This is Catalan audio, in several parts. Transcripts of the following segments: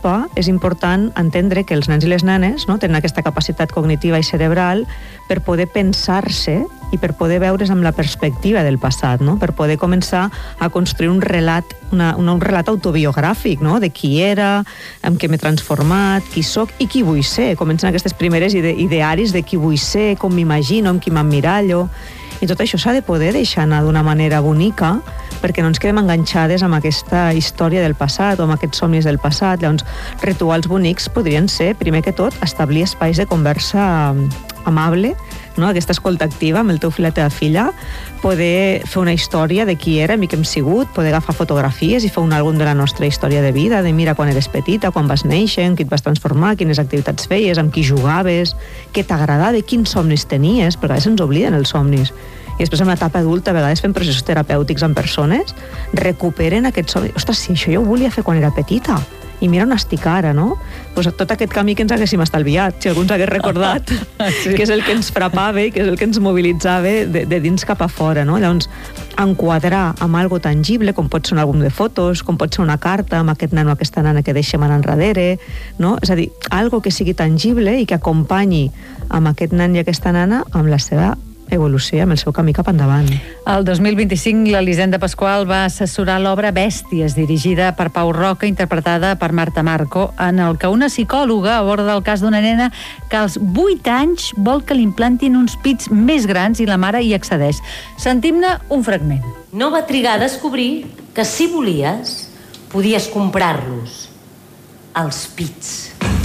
etapa és important entendre que els nens i les nenes, no, tenen aquesta capacitat cognitiva i cerebral per poder pensar-se i per poder veure's amb la perspectiva del passat, no? Per poder començar a construir un relat, un relat autobiogràfic, no? De qui era, amb què m'he transformat, qui sóc i qui vull ser. Comencen aquestes primeres idearis de qui vull ser, com m'imagino, amb qui m'emmirallo. I tot això s'ha de poder deixar anar d'una manera bonica perquè no ens quedem enganxades amb aquesta història del passat o amb aquests somnis del passat. Llavors, rituals bonics podrien ser, primer que tot, establir espais de conversa amable, no? Aquesta escolta activa amb el teu fill i la teva filla, poder fer una història de qui érem i què hem sigut, poder agafar fotografies i fer un àlbum de la nostra història de vida, de mira quan eres petita, quan vas néixer, en qui et vas transformar, quines activitats feies, amb qui jugaves, què t'agradava, quins somnis tenies, perquè a vegades ens obliden els somnis. I després en l'etapa adulta, a vegades fent processos terapèutics amb persones, recuperen aquests somnis. Ostres, sí, això jo ho volia fer quan era petita. I mira on estic ara, no? Pues tot aquest camí que ens haguéssim estalviat, si algú ens hagués recordat, sí, que és el que ens frapava i que és el que ens mobilitzava de dins cap a fora, no? Llavors, enquadrar amb algo tangible, com pot ser un àlbum de fotos, com pot ser una carta amb aquest nen o aquesta nana que deixem anar enrere, no? És a dir, algo que sigui tangible i que acompanyi amb aquest nen i aquesta nana amb la seva evolució, amb el seu camí cap endavant. El 2025, l'Elisenda Pasqual va assessorar l'obra Bèsties, dirigida per Pau Roca, interpretada per Marta Marco, en el que una psicòloga aborda el cas d'una nena que als 8 anys vol que li implantin uns pits més grans i la mare hi accedeix. Sentim-ne un fragment. No va trigar a descobrir que si volies, podies comprar-los, els pits.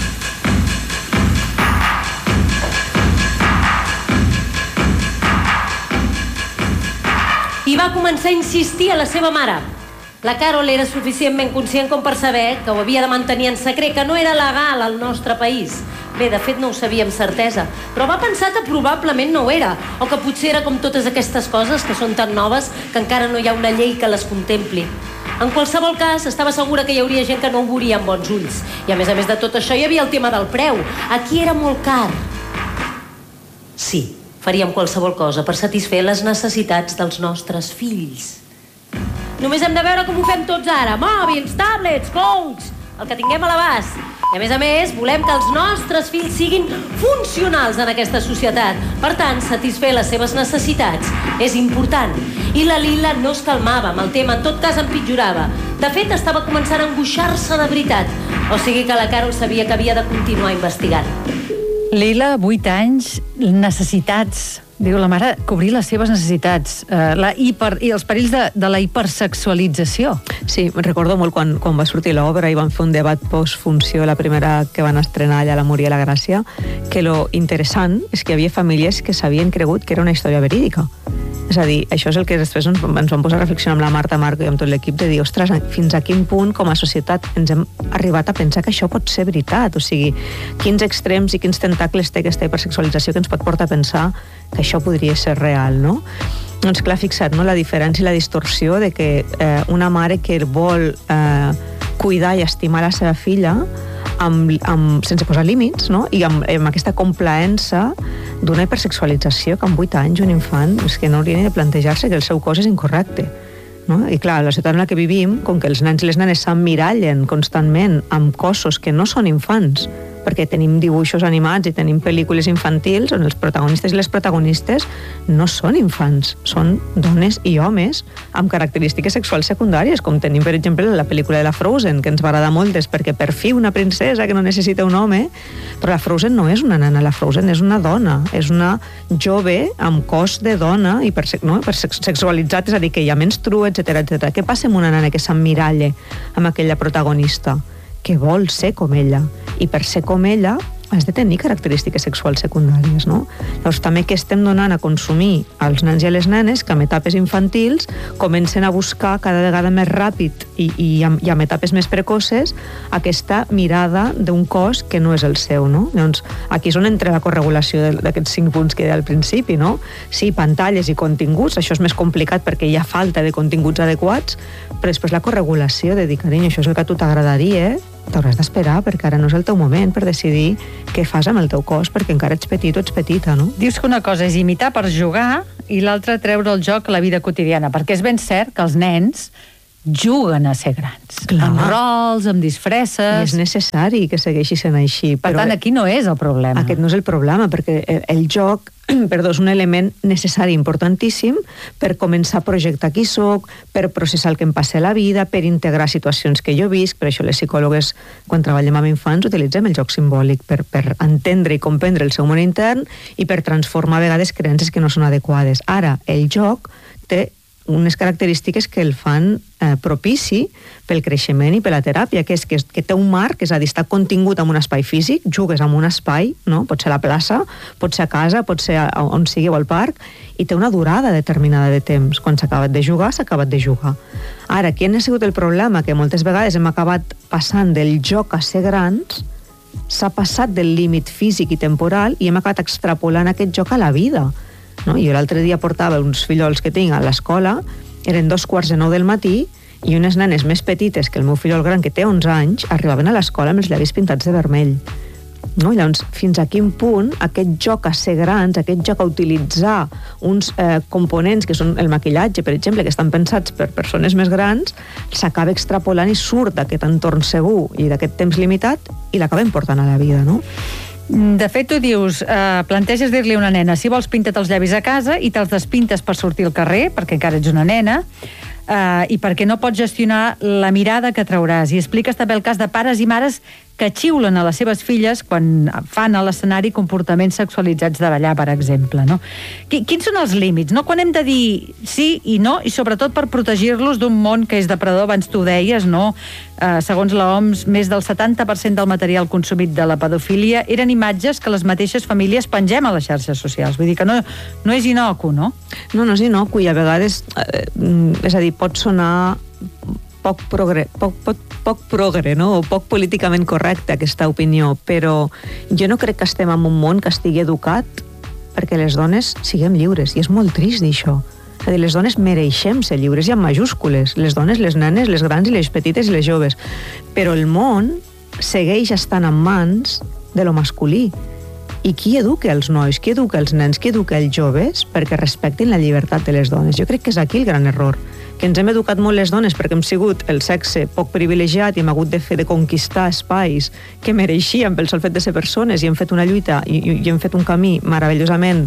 I va començar a insistir a la seva mare. La Carol era suficientment conscient com per saber que ho havia de mantenir en secret, que no era legal al nostre país. Bé, de fet no ho sabia amb certesa, però va pensar que probablement no ho era, o que potser era com totes aquestes coses que són tan noves que encara no hi ha una llei que les contempli. En qualsevol cas, estava segura que hi hauria gent que no ho veuria amb bons ulls. I a més de tot això hi havia el tema del preu. Aquí era molt car. Sí, faríem qualsevol cosa per satisfer les necessitats dels nostres fills. Només hem de veure com ho fem tots ara. Mòbils, tablets, concs, el que tinguem a l'abast. I a més, volem que els nostres fills siguin funcionals en aquesta societat. Per tant, satisfer les seves necessitats és important. I la Lila no es calmava amb el tema, en tot cas empitjorava. De fet, estava començant a angoixar-se de veritat. O sigui que la Carol sabia que havia de continuar investigant. Lila, 8 anys, necessitats. Diu la mare, cobrir les seves necessitats. I els perills de la hipersexualització. Sí, recordo molt quan va sortir l'obra i van fer un debat postfunció, la primera que van estrenar allà a la Múria i la Gràcia, que lo interessant és que hi havia famílies que s'havien cregut que era una història verídica. És a dir, això és el que després ens vam posar a reflexionar amb la Marta Marco i amb tot l'equip de dir, ostres, fins a quin punt com a societat ens hem arribat a pensar que això pot ser veritat, o sigui, quins extrems i quins tentacles té aquesta hipersexualització que ens pot portar a pensar que això podria ser real, no? Doncs clar, fixa't, no? La diferència i la distorsió de que una mare que vol cuidar i estimar la seva filla sense posar límits, no? I amb aquesta complaença d'una hipersexualització que amb 8 anys un infant és que no hauria ni de plantejar-se que el seu cos és incorrecte. No? I clar, la societat en la que vivim, com que els nens i les nenes s'emmirallen constantment amb cossos que no són infants, perquè tenim dibuixos animats i tenim pel·lícules infantils on els protagonistes i les protagonistes no són infants, són dones i homes amb característiques sexuals secundàries, com tenim, per exemple, la pel·lícula de la Frozen, que ens va agradar molt, perquè per fi una princesa que no necessita un home, però la Frozen no és una nana, la Frozen és una dona, és una jove amb cos de dona hipersexualitzat, és a dir, que ja menstrua, etc. Què passa amb una nana que s'emmiralla amb aquella protagonista? Que vol ser com ella, i per ser com ella has de tenir característiques sexuals secundàries, no? Llavors també que estem donant a consumir als nens i a les nenes que amb etapes infantils comencen a buscar cada vegada més ràpid i amb etapes més precoces aquesta mirada d'un cos que no és el seu, no? Llavors aquí és on entra la corregulació d'aquests 5 punts que deia al principi, no? Sí, pantalles i continguts, això és més complicat perquè hi ha falta de continguts adequats, però després la corregulació de dir, carinyo, això és el que a tu t'agradaria, t'hauràs d'esperar perquè ara no és el teu moment per decidir què fas amb el teu cos, perquè encara ets petit o ets petita, no? Dius que una cosa és imitar per jugar i l'altra treure el joc a la vida quotidiana, perquè és ben cert que els nens juguen a ser grans. Clar. Amb rols, amb disfresses... I és necessari que segueixi sent així. Per tant, aquí no és el problema. Aquest no és el problema, perquè el joc és un element necessari, importantíssim, per començar a projectar qui soc, per processar el que em passa a la vida, per integrar situacions que jo visc. Per això les psicòlogues, quan treballem amb infants, utilitzem el joc simbòlic per entendre i comprendre el seu món intern i per transformar a vegades creences que no són adequades. Ara, el joc té unes característiques que el fan propici pel creixement i per la teràpia, que és que té un marc, és a dir, està contingut en un espai físic, jugues en un espai, no? Pot ser a la plaça, pot ser a casa, pot ser on sigui o al parc, i té una durada determinada de temps. Quan s'ha acabat de jugar, s'ha acabat de jugar. Ara, quin ha sigut el problema? Que moltes vegades hem acabat passant del joc a ser grans, s'ha passat del límit físic i temporal i hem acabat extrapolant aquest joc a la vida. No? Jo l'altre dia portava uns fillols que tinc a l'escola, eren 2:15 del matí, i unes nenes més petites que el meu fillol gran, que té 11 anys, arribaven a l'escola amb els llavis pintats de vermell. No? Llavors, fins a quin punt aquest joc a ser grans, aquest joc a utilitzar uns components que són el maquillatge, per exemple, que estan pensats per persones més grans, s'acaba extrapolant i surt d'aquest entorn segur i d'aquest temps limitat i l'acabem portant a la vida, no? De fet, tu dius, planteges dir-li a una nena, si vols pinta't els llavis a casa i te'ls despintes per sortir al carrer, perquè encara ets una nena, i perquè no pots gestionar la mirada que trauràs. I expliques també el cas de pares i mares que xiulen a les seves filles quan fan a l'escenari comportaments sexualitzats de ballar, per exemple. No? Quins són els límits? No? Quan hem de dir sí i no, i sobretot per protegir-los d'un món que és depredador, abans tu deies, no? Segons l'OMS, més del 70% del material consumit de la pedofília eren imatges que les mateixes famílies pengem a les xarxes socials. Vull dir que no és inocu, no? No és inocu, i a vegades, és a dir, pot sonar poc progre, no? O poc políticament correcte, aquesta opinió, però jo no crec que estem en un món que estigui educat perquè les dones siguem lliures, i és molt trist dir això. És a dir, les dones mereixem ser lliures, i amb majúscules, les dones, les nenes, les grans i les petites i les joves, però el món segueix estant en mans de lo masculí. I qui educa els nois, qui educa els nens, qui educa els joves perquè respectin la llibertat de les dones? Jo crec que és aquí el gran error, que ens hem educat molt les dones perquè hem sigut el sexe poc privilegiat i hem hagut de conquistar espais que mereixíem pel sol fet de ser persones, i hem fet una lluita i hem fet un camí meravellosament,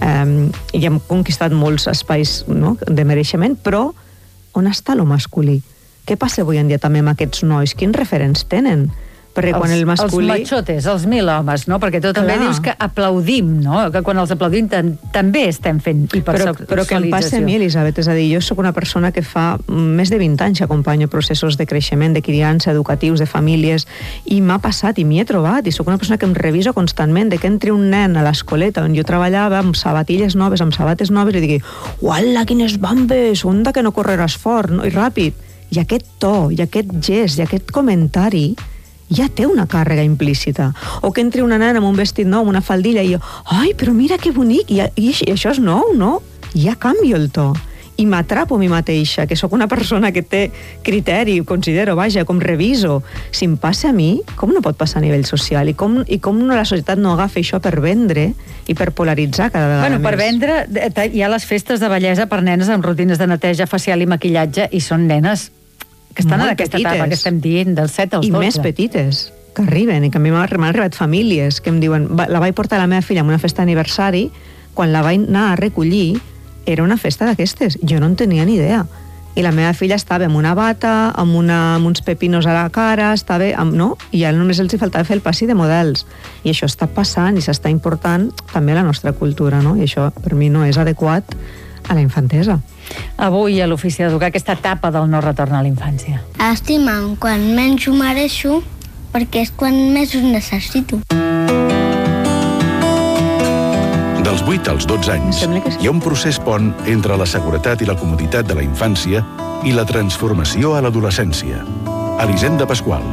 i hem conquistat molts espais, no?, de mereixement, però on està lo masculí? Què passa avui en dia també amb aquests nois? Quins referents tenen? Perquè quan el masculí... Els machotes, els 1000 homes, no? Perquè tu també dius que aplaudim, no? Que quan els aplaudim també estem fent hipersexualització. Però que em passa a mi, Elisabet, és a dir, jo sóc una persona que fa més de 20 anys que acompanyo processos de creixement, de criança, educatius, de famílies, i m'ha passat, i m'hi he trobat, i sóc una persona que em reviso constantment, de que entri un nen a l'escoleta on jo treballava amb sabatilles noves, amb sabates noves, i digui, uala, quines bambes, onda que no correràs fort, no? I ràpid. I aquest to, i aquest gest, i aquest comentari ja té una càrrega implícita. O que entri una nena amb un vestit nou, amb una faldilla, i jo, ai, però mira que bonic, i això és nou, no? Ja canvio el to. I m'atrapo a mi mateixa, que sóc una persona que té criteri, considero, vaja, com reviso. Si em passa a mi, com no pot passar a nivell social? I com la societat no agafa això per vendre i per polaritzar cada vegada més? Per vendre, hi ha les festes de bellesa per nenes amb rutines de neteja facial i maquillatge, i són nenes que estan en aquesta etapa que estem dient, dels 7 als 12. I més petites, que arriben, i que a mi m'han arribat famílies que em diuen, la vaig portar a la meva filla en una festa d'aniversari, quan la vaig anar a recollir, era una festa d'aquestes, jo no en tenia ni idea. I la meva filla estava amb una bata, amb uns pepinos a la cara, no? I ja només els faltava fer el passi de models. I això està passant i s'està important també a la nostra cultura, no? I això per mi no és adequat a la infantesa. Avui a l'Ofici d'Educar, aquesta etapa del no retorn a la infància. Estima'm quan menys ho mereixo, perquè és quan més ho necessito. Dels 8 als 12 anys hi ha un procés pont entre la seguretat i la comoditat de la infància i la transformació a l'adolescència. Elisenda Pasqual.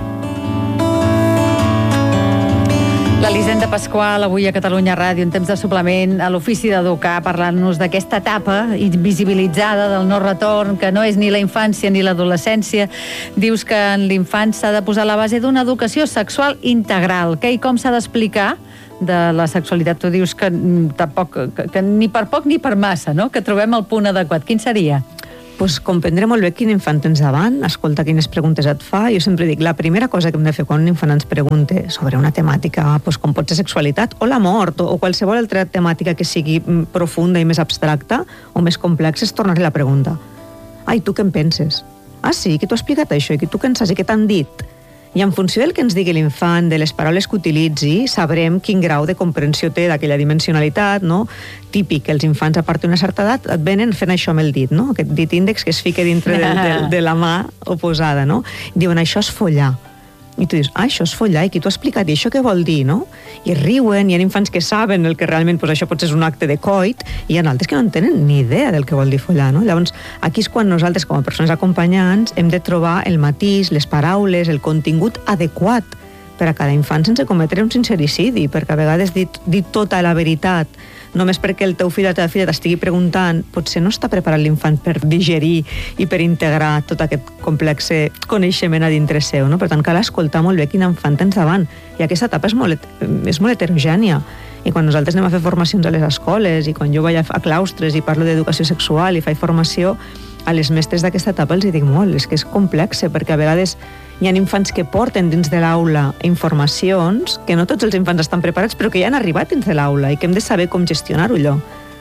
L'Elisenda Pasqual, avui a Catalunya Ràdio, en temps de suplement, a l'Ofici d'Educar, parlant-nos d'aquesta etapa invisibilitzada del no retorn, que no és ni la infància ni l'adolescència. Dius que en l'infant s'ha de posar la base d'una educació sexual integral. Què i com s'ha d'explicar de la sexualitat? Tu dius que tampoc, que ni per poc ni per massa, no? Que trobem el punt adequat. Quin seria? pues, comprendre molt bé quin infant tens davant, escolta quines preguntes et fa. Jo sempre dic, la primera cosa que hem de fer quan un infant ens pregunte sobre una temàtica, pues, com pot ser sexualitat o la mort o qualsevol altra temàtica que sigui profunda i més abstracta o més complexa, és tornar-li la pregunta. Ai, tu què en penses? Ah, sí, qui t'ho ha explicat això? I tu què en saps? I què t'han dit? I en funció del que ens digui l'infant, de les paraules que utilitzi, sabrem quin grau de comprensió té d'aquella dimensionalitat, no? Típic, que els infants a partir d'una certa edat et venen fent això amb el dit, no? Aquest dit índex que es fica dintre de la mà oposada, no? Diuen, això és follar. I tu dius, això és follar, i qui t'ho ha explicat? I això què vol dir, no? I riuen, hi ha infants que saben el que realment pues, això pot ser un acte de coit, i hi ha altres que no en tenen ni idea del que vol dir follar, no? Llavors, aquí és quan nosaltres, com a persones acompanyants, hem de trobar el matís, les paraules, el contingut adequat per a cada infant sense cometre un sincericidi, perquè a vegades dir tota la veritat només perquè el teu fill o la teva filla t'estigui preguntant, potser no està preparat l'infant per digerir i per integrar tot aquest complex coneixement a dintre seu, no? Per tant, cal escoltar molt bé quin infant tens davant. I aquesta etapa és molt heterogènia. I quan nosaltres anem a fer formacions a les escoles i quan jo vaig a claustres i parlo d'educació sexual i faig formació, a les mestres d'aquesta etapa els hi dic molt, és que és complex, perquè a vegades hi ha infants que porten dins de l'aula informacions que no tots els infants estan preparats, però que ja han arribat dins de l'aula i que hem de saber com gestionar-ho allò.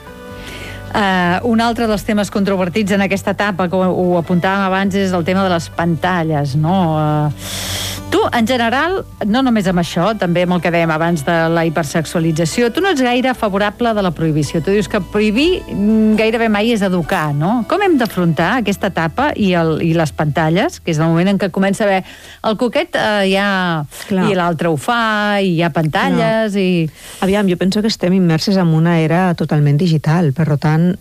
Un altre dels temes controvertits en aquesta etapa, com ho apuntàvem abans, és el tema de les pantalles, no? Tu, en general, no només amb això, també amb el que dèiem abans de la hipersexualització, tu no ets gaire favorable de la prohibició. Tu dius que prohibir gairebé mai és educar, no? Com hem d'afrontar aquesta etapa i les pantalles, que és el moment en què comença a haver el coquet, i l'altre ho fa, i hi ha pantalles, i... Aviam, jo penso que estem immerses en una era totalment digital, per tant,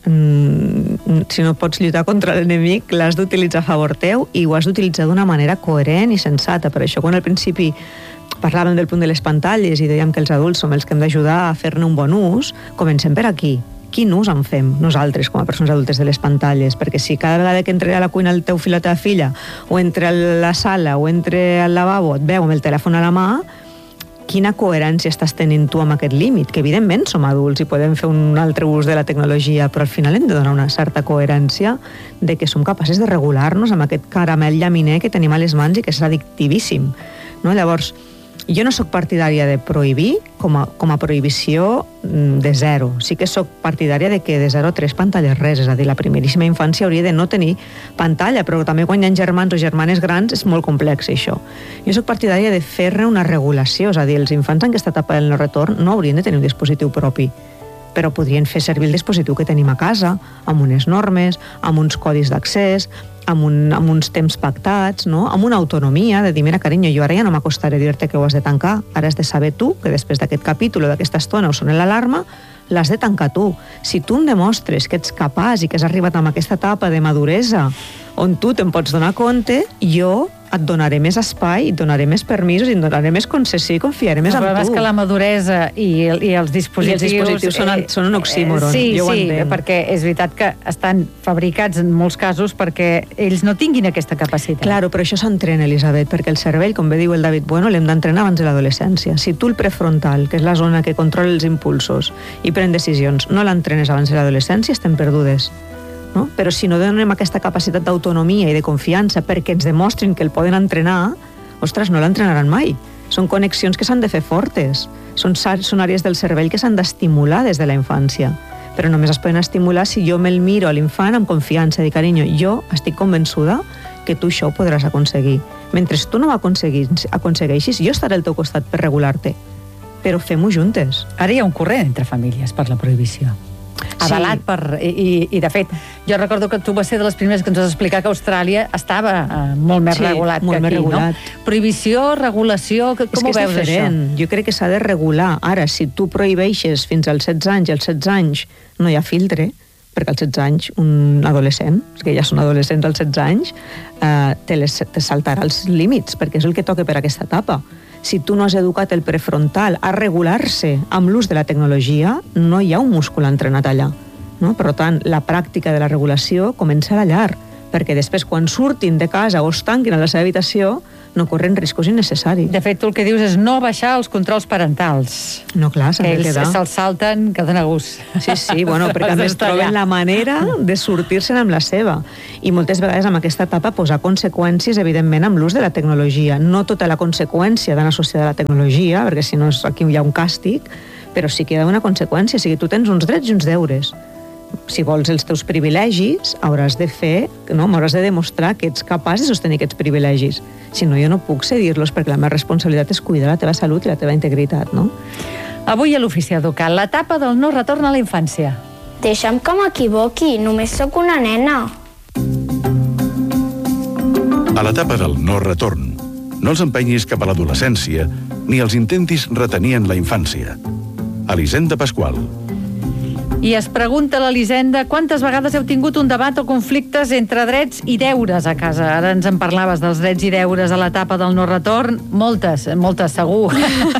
si no pots lluitar contra l'enemic, l'has d'utilitzar a favor teu i ho has d'utilitzar d'una manera coherent i sensata. Per això, quan al principi parlàvem del punt de les pantalles i dèiem que els adults som els que hem d'ajudar a fer-ne un bon ús, comencem per aquí. Quin ús en fem nosaltres com a persones adultes de les pantalles? Perquè si cada vegada que entre a la cuina el teu fill o la teva filla, o entre a la sala o entre al lavabo et veu amb el telèfon a la mà, quina coherència estàs tenint tu amb aquest límit? Que evidentment som adults i podem fer un altre ús de la tecnologia, però al final hem de donar una certa coherència de que som capaces de regular-nos amb aquest caramel llaminer que tenim a les mans i que és addictivíssim, no? Llavors, jo no sóc partidària de prohibir com a prohibició de zero. Sí que sóc partidària de que de 0 a 3 pantalles res, és a dir, la primeríssima infància hauria de no tenir pantalla, però també quan hi ha germans o germanes grans és molt complex això. Jo sóc partidària de fer-ne una regulació, és a dir, els infants en aquesta etapa del no retorn no haurien de tenir un dispositiu propi, però podrien fer servir el dispositiu que tenim a casa, amb unes normes, amb uns codis d'accés, amb uns temps pactats, no? Amb una autonomia de dir, mira, carinyo, jo ara ja no m'acostaré a dir-te que ho has de tancar, ara has de saber tu que després d'aquest capítol o d'aquesta estona o sona l'alarma, l'has de tancar tu. Si tu em demostres que ets capaç i que has arribat a aquesta etapa de maduresa on tu te'n pots donar compte, jo et donaré més espai, et donaré més permisos, et donaré més concessió i confiaré més en tu. El problema és que la maduresa i els dispositius... són un oxímoron, jo ho entenc. Sí, perquè és veritat que estan fabricats en molts casos perquè ells no tinguin aquesta capacitat. Claro, però això s'entrena, Elisabet, perquè el cervell, com bé diu el David Bueno, l'hem d'entrenar abans de l'adolescència. Si tu el prefrontal, que és la zona que controla els impulsos i pren decisions, no l'entrenes abans de l'adolescència, estem perdudes. No? Però si no donem aquesta capacitat d'autonomia i de confiança perquè ens demostrin que el poden entrenar, ostres, no l'entrenaran mai. Són connexions que s'han de fer fortes. Són àrees del cervell que s'han d'estimular des de la infància. Però només es poden estimular si jo me'l miro a l'infant amb confiança, dir, carinyo, jo estic convençuda que tu això ho podràs aconseguir. Mentre tu no ho aconsegueixis, jo estaré al teu costat per regular-te. Però fem-ho juntes. Ara hi ha un corrent entre famílies per la prohibició. Avalat i de fet, jo recordo que tu vas ser de les primeres que ens vas explicar que Austràlia estava molt més regulat que aquí, no? Prohibició, regulació, com ho veus això? Jo crec que s'ha de regular. Ara, si tu prohibeixes fins als 16 anys i als 16 anys no hi ha filtre, perquè als 16 anys un adolescent, que ja són adolescents als 16 anys, te saltarà els límits, perquè és el que toca per aquesta etapa. Si tu no has educat el prefrontal a regular-se amb l'ús de la tecnologia, no hi ha un múscul entrenat allà. No? Per tant, la pràctica de la regulació comença a la llar, perquè després, quan surtin de casa o es tanquin a la seva habitació, no corren riscos innecessaris. De fet, tu el que dius és no baixar els controls parentals. No, clar, s'han de quedar. Ells se'ls salten, que dona gust. Sí, bueno, perquè a més troben la manera de sortir-se'n amb la seva. I moltes vegades amb aquesta etapa posar conseqüències, evidentment, amb l'ús de la tecnologia. No tota la conseqüència d'anar associada a la tecnologia, perquè si no aquí hi ha un càstig, però sí que hi ha una conseqüència. O sigui, tu tens uns drets i uns deures. Si vols els teus privilegis, hauràs de fer, no? M'hauràs de demostrar que ets capaç de sostenir aquests privilegis. Si no, jo no puc cedir-los, perquè la meva responsabilitat és cuidar la teva salut i la teva integritat, no? Avui a l'Ofici Educat, l'etapa del no retorn a la infància. Deixa'm que m'equivoqui, només sóc una nena. A l'etapa del no retorn, no els empenyis cap a l'adolescència ni els intentis retenir en la infància. Elisenda Pasqual. I es pregunta l'Elisenda quantes vegades heu tingut un debat o conflictes entre drets i deures a casa. Ara ens en parlaves dels drets i deures a l'etapa del no retorn. Moltes, segur.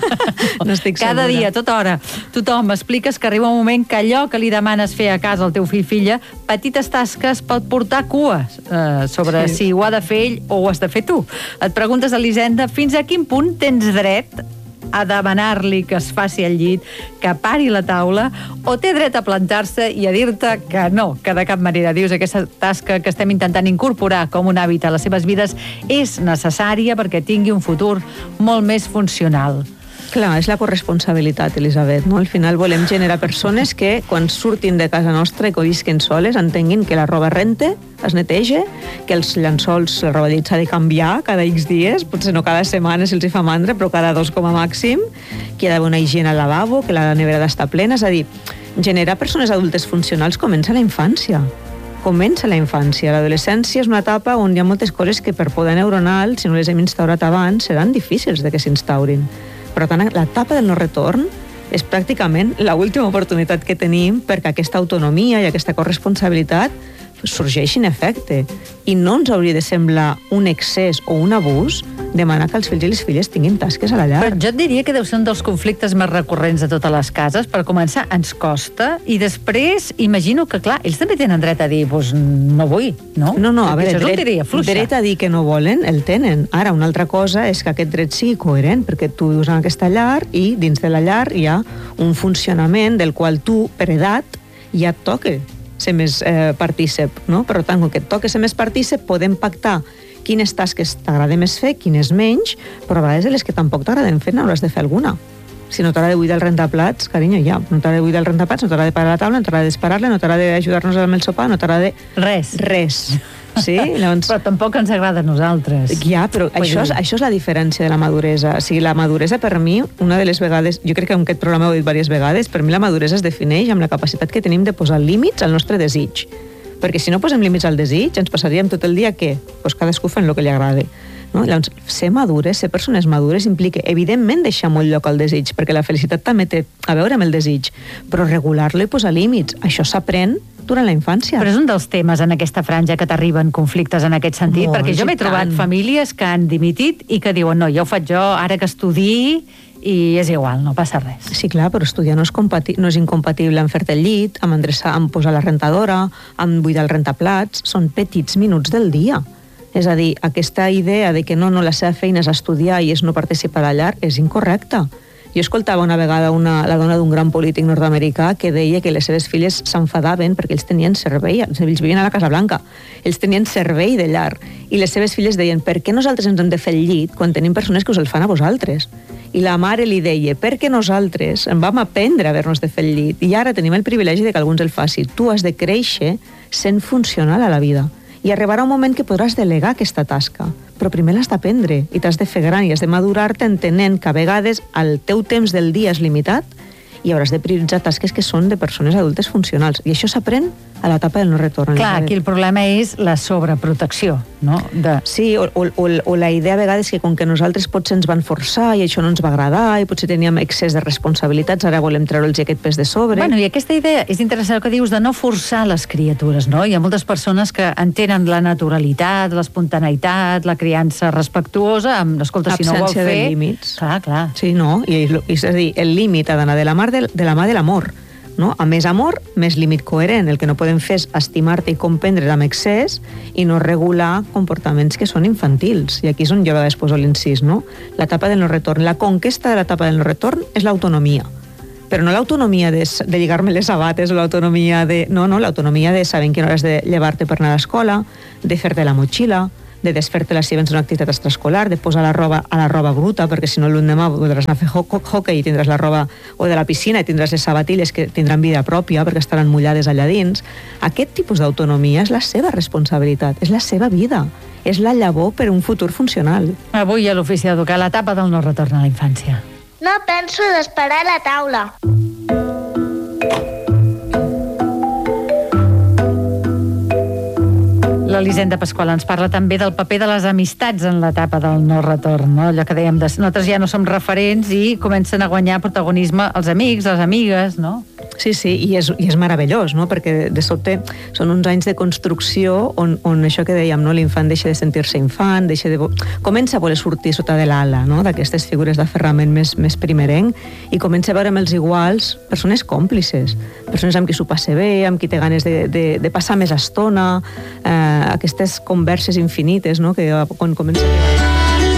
No estic Cada segura. dia, tota hora. Tothom expliques que arriba un moment que allò que li demanes fer a casa al teu fill-filla, petites tasques pot portar cues sobre si ho ha de fer ell o ho has de fer tu. Et preguntes, Elisenda, fins a quin punt tens dret a demanar-li que es faci el llit, que pari la taula, o té dret a plantar-se i a dir-te que no, que de cap manera. Dius, aquesta tasca que estem intentant incorporar com un hàbit a les seves vides és necessària perquè tingui un futur molt més funcional. Clar, és la corresponsabilitat, Elisabet, no? Al final volem generar persones que, quan surtin de casa nostra i que visquen soles, entenguin que la roba rente, es netege, que els llençols, la roba de llit s'ha de canviar cada X dies, potser no cada setmana si els hi fa mandra, però cada 2 com a màxim, que hi ha d'haver una higiene al lavabo, que la nevera ha d'estar plena. És a dir, generar persones adultes funcionals comença a la infància. Comença a la infància. L'adolescència és una etapa on hi ha moltes coses que per poder neuronal, si no les hem instaurat abans, seran difícils de que s'instaurin. Per tant, l'etapa del no retorn és pràcticament l'última oportunitat que tenim perquè aquesta autonomia i aquesta corresponsabilitat sorgeixi en efecte. I no ens hauria de semblar un excés o un abús demanar que els fills i les filles tinguin tasques a la llar. Però jo et diria que deu ser un dels conflictes més recurrents de totes les cases. Per començar, ens costa, i després imagino que, clar, ells també tenen dret a dir pues, no vull, no? No, a veure, dret a dir que no volen, el tenen. Ara, una altra cosa és que aquest dret sigui coherent, perquè tu vius en aquesta llar i dins de la llar hi ha un funcionament del qual tu, per edat, ja et toca ser més partícip, no? Per tant, com que et toca ser més partícip, podem pactar quines tasques t'agrada més fer, quines menys, però a vegades les que tampoc t'agraden fer n'hauràs de fer alguna. Si no t'agrada buidar el rentaplats, carinyo, ja. No t'agrada buidar el rentaplats, no t'agrada parar la taula, no t'agrada d'esperar-la, no t'agrada d'ajudar-nos amb el sopar, no t'agrada... Res. Sí? Llavors... Però tampoc ens agrada a nosaltres. Ja, però això és la diferència de la maduresa. O sigui, la maduresa per mi, una de les vegades, jo crec que en aquest programa ho he dit diverses vegades, per mi la maduresa es defineix amb la capacitat que tenim de posar límits al nostre desig. Perquè si no posem límits al desig, ens passaríem tot el dia què? Pues cadascú fent el que li agrada. No? Llavors, ser madures, ser persones madures implica, evidentment, deixar molt lloc al desig, perquè la felicitat també té a veure amb el desig, però regular-lo i posar límits, això s'aprèn durant la infància. Però és un dels temes en aquesta franja que t'arriben conflictes en aquest sentit, perquè jo m'he trobat famílies que han dimitit i que diuen, no, ja ho faig jo, ara que estudiï, i és igual, no passa res. Sí, clar, però estudiar no és incompatible amb fer-te el llit, amb endreçar, amb posar la rentadora, amb buidar el rentaplats, són petits minuts del dia. És a dir, aquesta idea de que no, la seva feina és estudiar i és no participar a la llar és incorrecta. Jo escoltava una vegada la dona d'un gran polític nord-americà que deia que les seves filles s'enfadaven perquè ells tenien servei, ells vivien a la Casa Blanca, ells tenien servei de llar, i les seves filles deien, per què nosaltres ens hem de fer el llit quan tenim persones que us el fan a vosaltres? I la mare li deia, perquè nosaltres en vam aprendre a haver-nos de fer el llit, i ara tenim el privilegi de que algú ens el faci. Tu has de créixer sent funcional a la vida, i arribarà un moment que podràs delegar aquesta tasca, però primer l'has d'aprendre i t'has de fer gran i has de madurar-te entenent que a vegades el teu temps del dia és limitat i hauràs de prioritzar tasques que són de persones adultes funcionals. I això s'aprèn a l'etapa del no retorn. Clar, aquí el problema és la sobreprotecció, no? Sí, o la idea a vegades que com que nosaltres potser ens van forçar i això no ens va agradar i potser teníem excés de responsabilitats, ara volem treure'ls aquest pes de sobre. Bueno, i aquesta idea és interessant el que dius de no forçar les criatures, no? Hi ha moltes persones que entenen la naturalitat, l'espontaneïtat, la criança respectuosa, escolta, si no ho vol fer... Absència de límits. Clar. Sí, no, és a dir, el límit ha d'anar de la mà de l'amor. no? A més amor, més límit coherent. El que no podem fer és estimar-te i comprendre't amb excés i no regular comportaments que són infantils. I aquí és on jo a vegades poso l'incís, no? L'etapa del no retorn. La conquesta de l'etapa del no retorn és l'autonomia. Però no l'autonomia de lligar-me les sabates o l'autonomia de... No, l'autonomia de saber en quina hora has de llevar-te per anar a l'escola, de fer-te la motxilla, de desfer-te-la si vens una activitat extraescolar, de posar la roba a la roba bruta, perquè si no l'endemà podràs anar a fer hockey i tindràs la roba, o de la piscina i tindràs les sabatilles que tindran vida pròpia perquè estaran mullades allà dins. Aquest tipus d'autonomia és la seva responsabilitat, és la seva vida, és la llavor per un futur funcional. Avui a l'Ofici d'Educar, l'etapa del no retorn a la infància. No penso d'esperar a la taula. L'Elisenda Pasqual ens parla també del paper de les amistats en l'etapa del no retorn, no? Allò que dèiem, nosaltres ja no som referents i comencen a guanyar protagonisme els amics, les amigues, no? Sí, i és meravellós, no? Perquè de sobte són uns anys de construcció on això que dèiem, no? L'infant deixa de sentir-se infant, comença a voler sortir sota de l'ala, no? D'aquestes figures d'aferrament més primerenc, i comença a veure amb els iguals persones còmplices, persones amb qui s'ho passa bé, amb qui té ganes de passar més estona, aquestes converses infinites, no? Que quan comença a...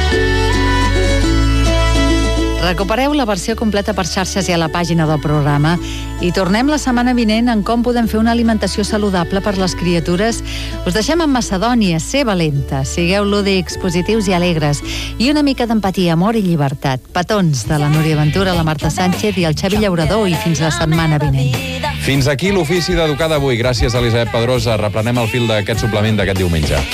Recupereu la versió completa per xarxes i a la pàgina del programa i tornem la setmana vinent en com podem fer una alimentació saludable per les criatures. Us deixem amb Macedònia, ser valenta, sigueu lúdics, positius i alegres i una mica d'empatia, amor i llibertat. Petons de la Núria Ventura, la Marta Sánchez i el Xavi Llaurador, i fins la setmana vinent. Fins aquí l'Ofici d'Educar d'avui. Gràcies a Elisabet Pedrosa. Reprenem el fil d'aquest suplement d'aquest diumenge.